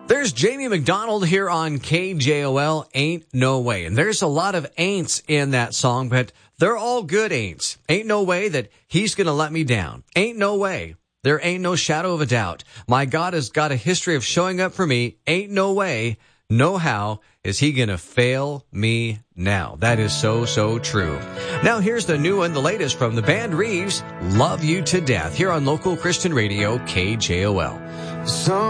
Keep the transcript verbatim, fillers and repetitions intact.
There's Jamie McDonald here on K J O L, Ain't No Way. And there's a lot of ain'ts in that song, but they're all good ain'ts. Ain't no way that he's going to let me down. Ain't no way. There ain't no shadow of a doubt. My God has got a history of showing up for me. Ain't no way, no how is he going to fail me now. That is so, so true. Now here's the new one, the latest from the band Reeves, Love You to Death, here on local Christian radio K J O L. So